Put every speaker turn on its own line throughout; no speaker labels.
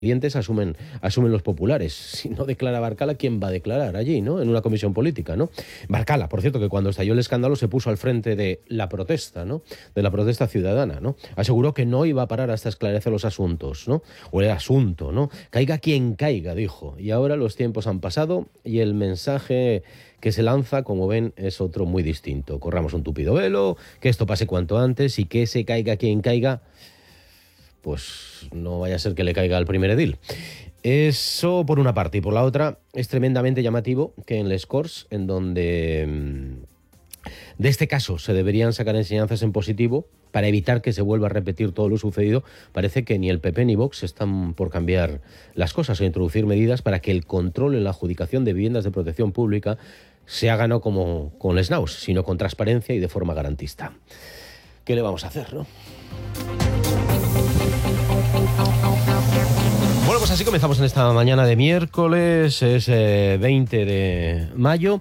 clientes asumen los populares. Si no declara Barcala, ¿quién va a declarar allí, ¿no? En una comisión política, ¿no? Barcala, por cierto, que cuando estalló el escándalo se puso al frente de la protesta, ¿no? De la protesta ciudadana, ¿no? Aseguró que no iba a parar hasta esclarecer los asuntos, ¿no? O el asunto, ¿no? Caiga quien caiga, dijo. Y ahora los tiempos han pasado y el mensaje que se lanza, como ven, es otro muy distinto. Corramos un tupido velo, que esto pase cuanto antes y que se caiga quien caiga, pues no vaya a ser que le caiga al primer edil. Eso por una parte. Y por la otra, es tremendamente llamativo que en Les Corts, en donde de este caso se deberían sacar enseñanzas en positivo para evitar que se vuelva a repetir todo lo sucedido, parece que ni el PP ni Vox están por cambiar las cosas o introducir medidas para que el control en la adjudicación de viviendas de protección pública se haga no como con Les Naus, sino con transparencia y de forma garantista. ¿Qué le vamos a hacer, no? Bueno, pues así comenzamos en esta mañana de miércoles, es 20 de mayo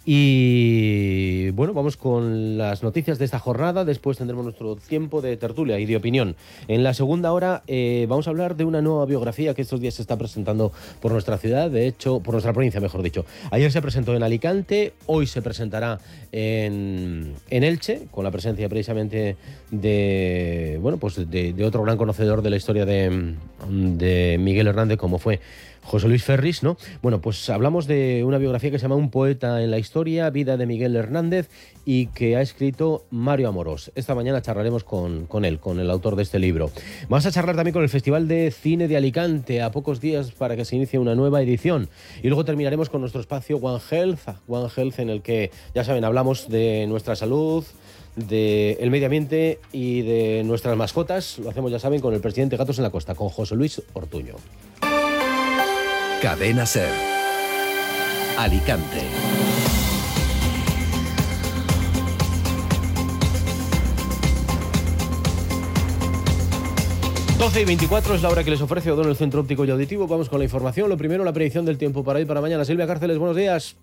y bueno, vamos con las noticias de esta jornada, después tendremos nuestro tiempo de tertulia y de opinión. En la segunda hora vamos a hablar de una nueva biografía que estos días se está presentando por nuestra ciudad, de hecho, por nuestra provincia, mejor dicho. Ayer se presentó en Alicante, hoy se presentará en Elche, con la presencia precisamente de, bueno, pues de otro gran conocedor de la historia de Miguel Hernández, como fue José Luis Ferris, ¿no? Bueno, pues hablamos de una biografía que se llama Un poeta en la historia, vida de Miguel Hernández, y que ha escrito Mario Amorós. Esta mañana charlaremos con él, con el autor de este libro. Vamos a charlar también con el Festival de Cine de Alicante, a pocos días para que se inicie una nueva edición. Y luego terminaremos con nuestro espacio One Health, en el que, ya saben, hablamos de nuestra salud, del medio ambiente y de nuestras mascotas. Lo hacemos, ya saben, con el presidente Gatos en la Costa, con José Luis Ortuño.
Cadena SER. Alicante.
Y 24 es la hora que les ofrece Odón, el Centro Óptico y Auditivo. Vamos con la información. Lo primero, la predicción del tiempo para hoy, para mañana. Silvia Cárceles, buenos días.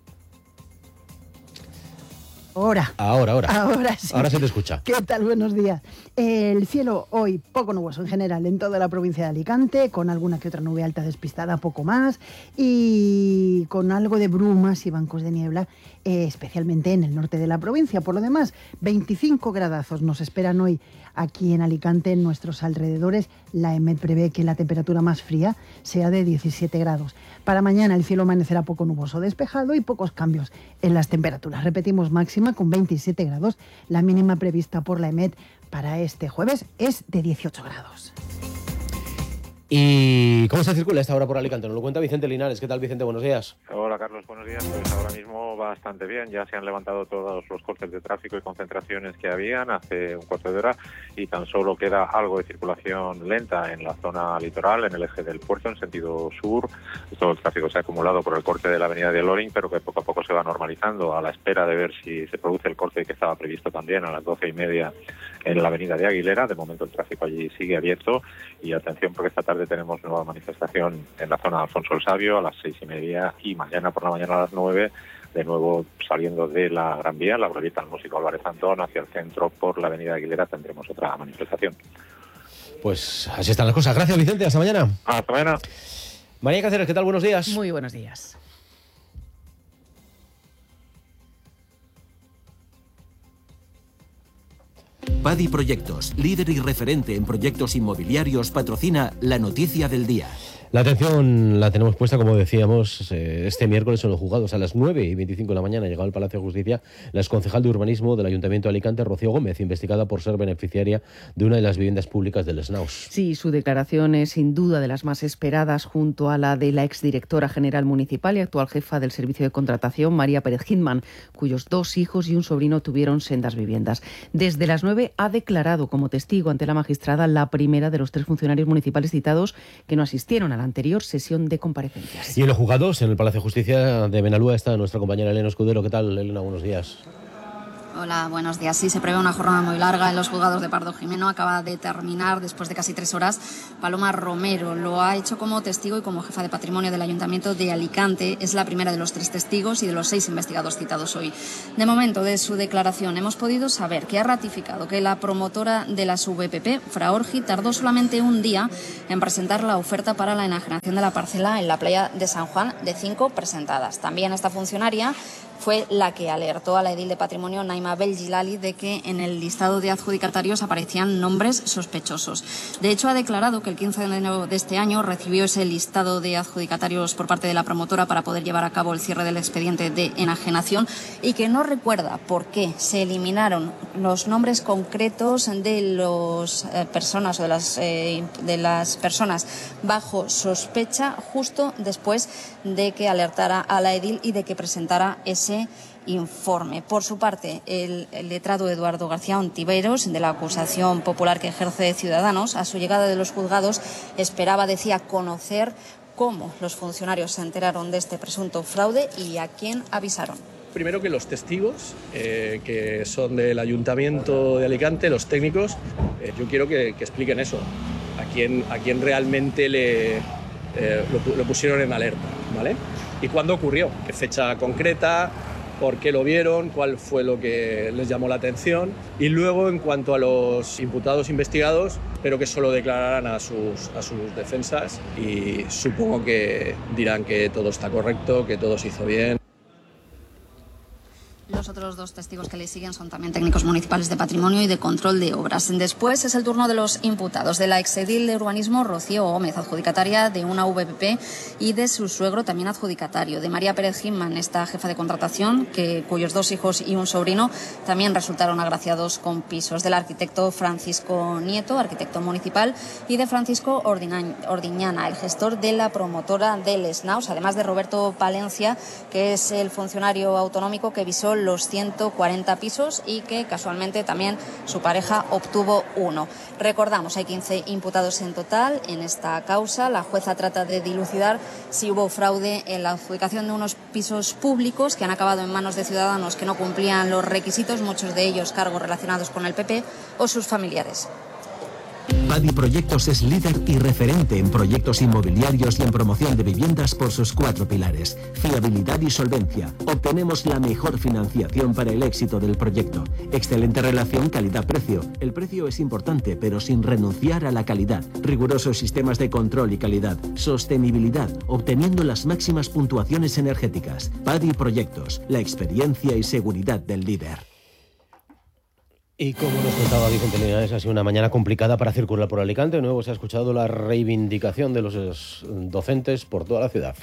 Ahora sí. Ahora se te escucha.
¿Qué tal? Buenos días. El cielo hoy poco nuboso en general en toda la provincia de Alicante, con alguna que otra nube alta despistada, poco más, y con algo de brumas y bancos de niebla, especialmente en el norte de la provincia. Por lo demás, 25 gradazos nos esperan hoy aquí en Alicante, en nuestros alrededores. La EMET prevé que la temperatura más fría sea de 17 grados. Para mañana el cielo amanecerá poco nuboso, despejado y pocos cambios en las temperaturas. Repetimos, máxima con 27 grados. La mínima prevista por la EMET para este jueves es de 18 grados.
¿Y cómo se circula esta hora por Alicante? Nos lo cuenta Vicente Linares. ¿Qué tal, Vicente? Buenos días.
Hola, Carlos. Buenos días. Pues ahora mismo bastante bien. Ya se han levantado todos los cortes de tráfico y concentraciones que habían hace un cuarto de hora y tan solo queda algo de circulación lenta en la zona litoral, en el eje del puerto, en sentido sur. Todo el tráfico se ha acumulado por el corte de la avenida de Loring, pero que poco a poco se va normalizando a la espera de ver si se produce el corte que estaba previsto también a las 12:30 en la avenida de Aguilera. De momento el tráfico allí sigue abierto y atención porque esta tarde tenemos nueva manifestación en la zona de Alfonso el Sabio a las 6:30 y mañana por la mañana a las 9, de nuevo saliendo de la Gran Vía, la glorieta del Músico Álvarez Antón, hacia el centro por la avenida Aguilera tendremos otra manifestación.
Pues así están las cosas. Gracias, Vicente. Hasta mañana.
Hasta mañana.
María Cáceres, ¿qué tal? Buenos días.
Muy buenos días.
Padi Proyectos, líder y referente en proyectos inmobiliarios, patrocina la noticia del día.
La atención la tenemos puesta, como decíamos, este miércoles en los juzgados a las 9:25 de la mañana. Llegado al Palacio de Justicia la exconcejal de Urbanismo del Ayuntamiento de Alicante, Rocío Gómez, investigada por ser beneficiaria de una de las viviendas públicas del SNAUS.
Sí, su declaración es sin duda de las más esperadas, junto a la de la exdirectora general municipal y actual jefa del Servicio de Contratación, María Pérez Hindman, cuyos 2 hijos y un sobrino tuvieron sendas viviendas. Desde las 9 ha declarado como testigo ante la magistrada la primera de los 3 funcionarios municipales citados que no asistieron a la anterior sesión de comparecencias.
Y en los juzgados, en el Palacio de Justicia de Benalúa, está nuestra compañera Elena Escudero. ¿Qué tal, Elena? Buenos días.
Hola, buenos días. Sí, se prevé una jornada muy larga en los juzgados de Pardo Jimeno. Acaba de terminar, después de casi 3 horas, Paloma Romero. Lo ha hecho como testigo y como jefa de patrimonio del Ayuntamiento de Alicante. Es la primera de los 3 testigos y de los 6 investigados citados hoy. De momento, de su declaración, hemos podido saber que ha ratificado que la promotora de las VPP, Fraorgi, tardó solamente un día en presentar la oferta para la enajenación de la parcela en la playa de San Juan, de 5 presentadas. También esta funcionaria fue la que alertó a la edil de patrimonio Naima Belgilali de que en el listado de adjudicatarios aparecían nombres sospechosos. De hecho, ha declarado que el 15 de enero de este año recibió ese listado de adjudicatarios por parte de la promotora para poder llevar a cabo el cierre del expediente de enajenación y que no recuerda por qué se eliminaron los nombres concretos de las personas o de las personas bajo sospecha justo después de que alertara a la edil y de que presentara ese informe. Por su parte, el letrado Eduardo García Ontiveros, de la acusación popular que ejerce Ciudadanos, a su llegada de los juzgados esperaba, decía, conocer cómo los funcionarios se enteraron de este presunto fraude y a quién avisaron.
Primero que los testigos, que son del Ayuntamiento de Alicante, los técnicos, yo quiero que expliquen eso, a quién realmente lo pusieron en alerta, ¿vale? ¿Y cuándo ocurrió? ¿Qué fecha concreta? ¿Por qué lo vieron? ¿Cuál fue lo que les llamó la atención? Y luego, en cuanto a los imputados investigados, espero que solo declararan a sus defensas y supongo que dirán que todo está correcto, que todo se hizo bien.
Los otros 2 testigos que le siguen son también técnicos municipales de patrimonio y de control de obras. Después es el turno de los imputados, de la exedil de urbanismo Rocío Gómez, adjudicataria de una VPP, y de su suegro, también adjudicatario, de María Pérez Gimman, esta jefa de contratación, cuyos 2 hijos y un sobrino también resultaron agraciados con pisos, del arquitecto Francisco Nieto, arquitecto municipal, y de Francisco Ordiñana, el gestor de la promotora del SNAUS, además de Roberto Palencia, que es el funcionario autonómico que visó los 140 pisos y que casualmente también su pareja obtuvo 1. Recordamos, hay 15 imputados en total en esta causa. La jueza trata de dilucidar si hubo fraude en la adjudicación de unos pisos públicos que han acabado en manos de ciudadanos que no cumplían los requisitos, muchos de ellos cargos relacionados con el PP o sus familiares.
Padi Proyectos es líder y referente en proyectos inmobiliarios y en promoción de viviendas por sus 4 pilares: fiabilidad y solvencia. Obtenemos la mejor financiación para el éxito del proyecto. Excelente relación calidad-precio. El precio es importante, pero sin renunciar a la calidad. Rigurosos sistemas de control y calidad. Sostenibilidad, obteniendo las máximas puntuaciones energéticas. Padi Proyectos, la experiencia y seguridad del líder.
Y como nos contaba Vicente Linares, ha sido una mañana complicada para circular por Alicante. De nuevo se ha escuchado la reivindicación de los docentes por toda la ciudad.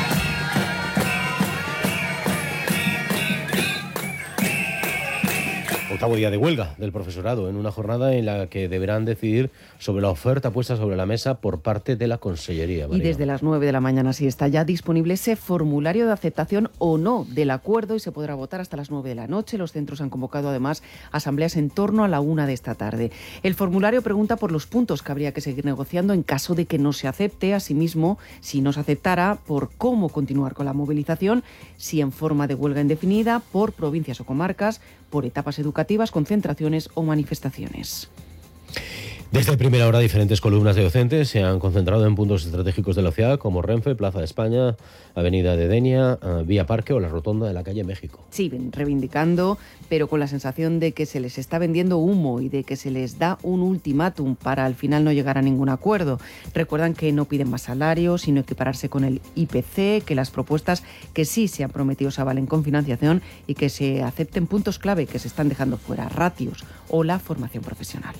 Octavo día de huelga del profesorado, en una jornada en la que deberán decidir sobre la oferta puesta sobre la mesa por parte de la Consellería.
Y desde las 9 de la mañana sí está ya disponible ese formulario de aceptación o no del acuerdo y se podrá votar hasta las 9 de la noche. Los centros han convocado además asambleas en torno a la 1 de esta tarde. El formulario pregunta por los puntos que habría que seguir negociando en caso de que no se acepte. Asimismo, si no se aceptara, por cómo continuar con la movilización, si en forma de huelga indefinida, por provincias o comarcas, por etapas educativas, concentraciones o manifestaciones.
Desde primera hora, diferentes columnas de docentes se han concentrado en puntos estratégicos de la ciudad, como Renfe, Plaza de España, Avenida de Denia, Vía Parque o la rotonda de la calle México.
Sí, reivindicando, pero con la sensación de que se les está vendiendo humo y de que se les da un ultimátum para al final no llegar a ningún acuerdo. Recuerdan que no piden más salarios, sino equipararse con el IPC, que las propuestas que sí se han prometido se avalen con financiación y que se acepten puntos clave que se están dejando fuera, ratios o la formación profesional.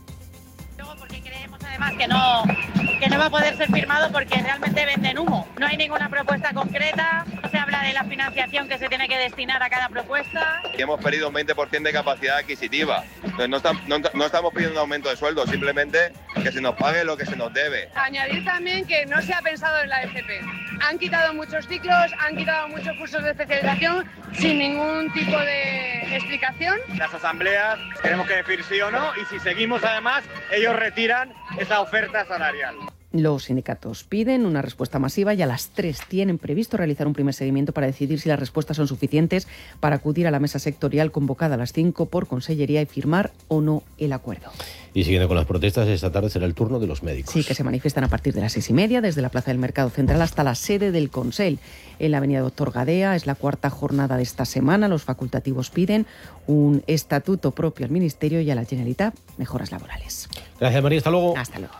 Además que no va a poder ser firmado porque realmente venden humo. No hay ninguna propuesta concreta, no se habla de la financiación que se tiene que destinar a cada propuesta.
Hemos perdido un 20% de capacidad adquisitiva. Entonces no estamos pidiendo un aumento de sueldo, simplemente que se nos pague lo que se nos debe.
Añadir también que no se ha pensado en la FP. Han quitado muchos ciclos, han quitado muchos cursos de especialización sin ningún tipo de explicación.
Las asambleas tenemos que decir sí o no y si seguimos además ellos retiran esa oferta salarial.
Los sindicatos piden una respuesta masiva y a las 3 tienen previsto realizar un primer seguimiento para decidir si las respuestas son suficientes para acudir a la mesa sectorial convocada a las 5 por Consellería y firmar o no el acuerdo.
Y siguiendo con las protestas, esta tarde será el turno de los médicos.
Sí, que se manifiestan a partir de las 6:30 desde la Plaza del Mercado Central hasta la sede del Consell. En la avenida Doctor Gadea es la 4ª jornada de esta semana. Los facultativos piden un estatuto propio al Ministerio y a la Generalitat mejoras laborales.
Gracias, María. Hasta luego.
Hasta luego.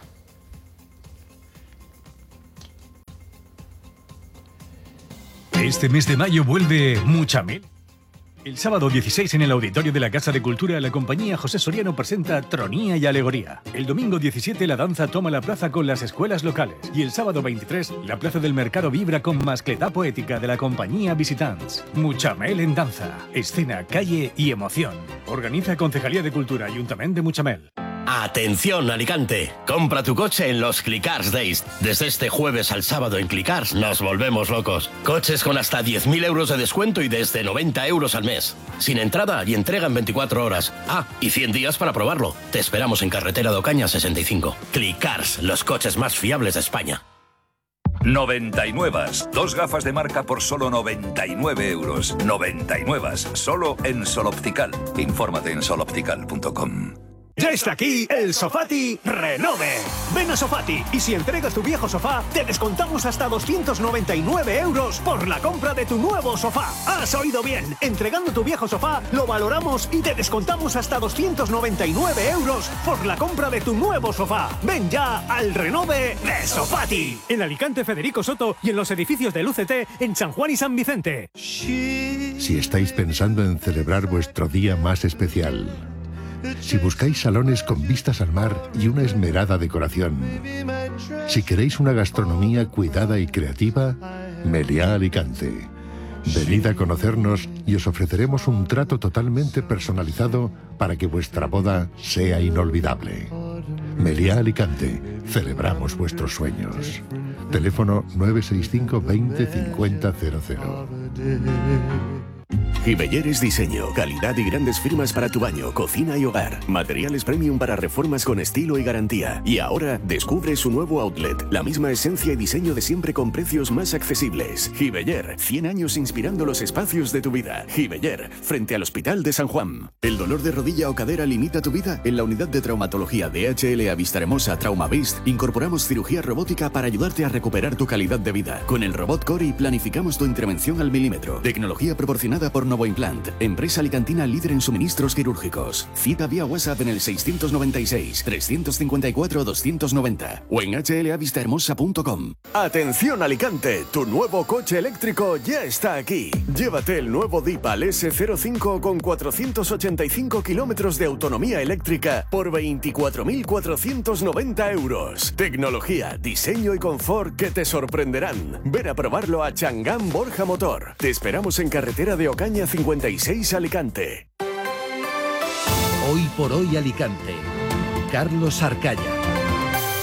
Este mes de mayo vuelve Muchamel. El sábado 16 en el auditorio de la Casa de Cultura, la compañía José Soriano presenta Tronía y Alegoría. El domingo 17 la danza toma la plaza con las escuelas locales. Y el sábado 23 la plaza del mercado vibra con mascletá poética de la compañía Visitants. Muchamel en danza, escena, calle y emoción. Organiza Concejalía de Cultura, Ayuntamiento de Muchamel.
Atención, Alicante. Compra tu coche en los Clicars Days. Desde este jueves al sábado en Clicars nos volvemos locos. Coches con hasta 10.000 euros de descuento y desde 90 euros al mes. Sin entrada y entrega en 24 horas. Ah, y 100 días para probarlo. Te esperamos en Carretera de Ocaña 65. Clicars, los coches más fiables de España.
99. 2 gafas de marca por solo 99 euros. 99. Solo en Sol Optical. Infórmate en soloptical.com.
Ya está aquí el Sofati Renove. Ven a Sofati y si entregas tu viejo sofá, te descontamos hasta 299 euros por la compra de tu nuevo sofá. ¿Has oído bien? Entregando tu viejo sofá, lo valoramos y te descontamos hasta 299 euros por la compra de tu nuevo sofá. Ven ya al Renove de Sofati. En Alicante, Federico Soto y en los edificios del UCT en San Juan y San Vicente.
Si estáis pensando en celebrar vuestro día más especial, si buscáis salones con vistas al mar y una esmerada decoración, si queréis una gastronomía cuidada y creativa, Meliá Alicante. Venid a conocernos y os ofreceremos un trato totalmente personalizado para que vuestra boda sea inolvidable. Meliá Alicante, celebramos vuestros sueños. Teléfono 965 20 50 00.
Gibeller Diseño, calidad y grandes firmas para tu baño, cocina y hogar. Materiales premium para reformas con estilo y garantía. Y ahora descubre su nuevo outlet, la misma esencia y diseño de siempre con precios más accesibles. Gibeller, 100 años inspirando los espacios de tu vida. Gibeller, frente al Hospital de San Juan. ¿El dolor de rodilla o cadera limita tu vida? En la unidad de traumatología de HLA Vistahermosa TraumaVist incorporamos cirugía robótica para ayudarte a recuperar tu calidad de vida. Con el robot Cori planificamos tu intervención al milímetro. Tecnología proporcionada por Novo Implant, empresa alicantina líder en suministros quirúrgicos. Cita vía WhatsApp en el 696 354 290 o en hlavistahermosa.com. Atención Alicante, tu nuevo coche eléctrico ya está aquí. Llévate el nuevo Deepal S05 con 485 kilómetros de autonomía eléctrica por 24.490 euros. Tecnología, diseño y confort que te sorprenderán. Ven a probarlo a Changán Borja Motor. Te esperamos en Carretera de Ocaña 56 Alicante.
Hoy por hoy Alicante. Carlos Arcaya.